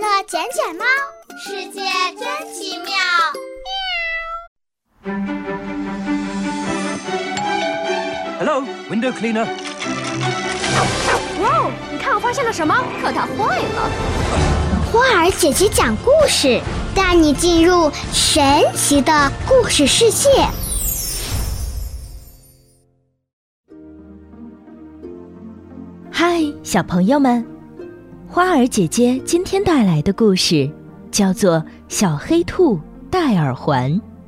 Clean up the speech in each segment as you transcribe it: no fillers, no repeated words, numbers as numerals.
乐捡捡猫， 世界真奇妙。 Hello, window cleaner. 哇，你看我发现了什么？可它坏了。 花儿姐姐讲故事，带你进入神奇的故事世界。 嗨，小朋友们，花儿姐姐今天带来的故事叫做《小黑兔戴耳环》。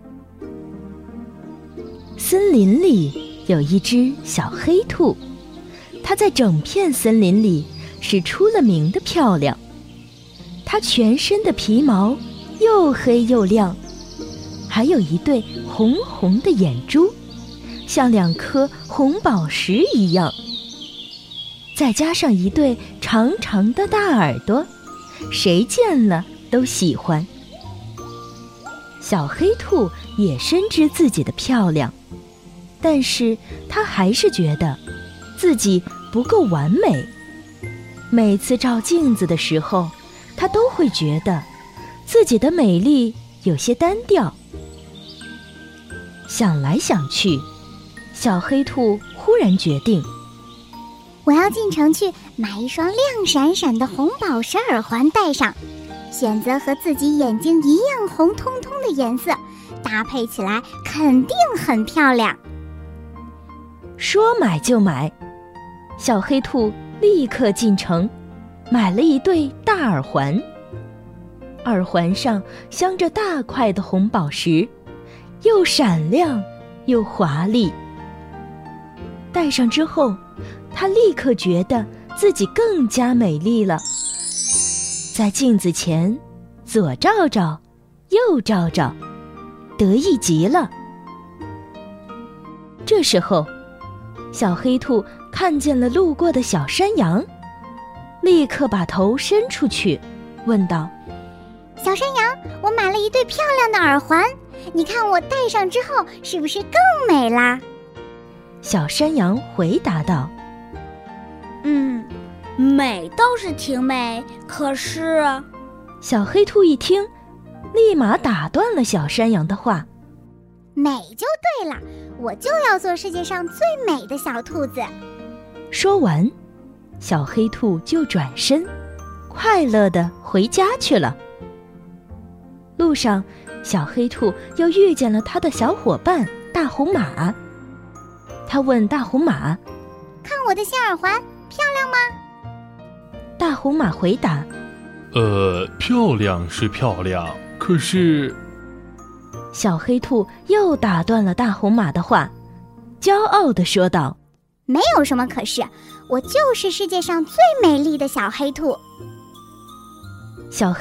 森林里有一只小黑兔，它在整片森林里是出了名的漂亮。它全身的皮毛又黑又亮，还有一对红红的眼珠，像两颗红宝石一样，再加上一对长长的大耳朵，谁见了都喜欢。小黑兔也深知自己的漂亮，但是它还是觉得自己不够完美。每次照镜子的时候，它都会觉得自己的美丽有些单调。想来想去，小黑兔忽然决定， 我要进城去买一双亮闪闪的红宝石耳环戴上，选择和自己眼睛一样红彤彤的颜色，搭配起来肯定很漂亮。 说买就买，小黑兔立刻进城，买了一对大耳环。耳环上镶着大块的红宝石，又闪亮又华丽。戴上之后，她立刻觉得自己更加美丽了。在镜子前左照照右照照，得意极了。这时候，小黑兔看见了路过的小山羊，立刻把头伸出去，问道： 小山羊，我买了一对漂亮的耳环，你看我戴上之后是不是更美啦？ 小山羊回答道： 美倒是挺美，可是…… 小黑兔一听，立马打断了小山羊的话： 美就对了，我就要做世界上最美的小兔子。 说完，小黑兔就转身，快乐地回家去了。路上，小黑兔又遇见了他的小伙伴大红马。他问大红马： 看我的新耳环，漂亮吗？ 大红马回答： 漂亮是漂亮，可是…… 小黑兔又打断了大红马的话，骄傲地说道： 没有什么可是，我就是世界上最美丽的小黑兔。 小黑